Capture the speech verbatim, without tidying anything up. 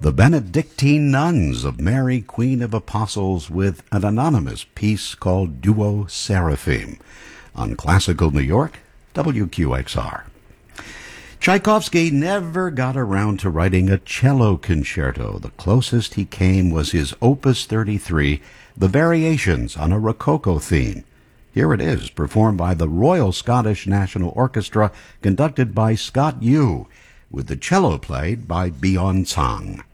The Benedictine Nuns of Mary, Queen of Apostles, with an anonymous piece called Duo Seraphim on Classical New York, W Q X R. Tchaikovsky never got around to writing a cello concerto. The closest he came was his Opus thirty-three, the Variations on a Rococo theme. Here it is, performed by the Royal Scottish National Orchestra, conducted by Scott Yu, with the cello played by Byeon Sang.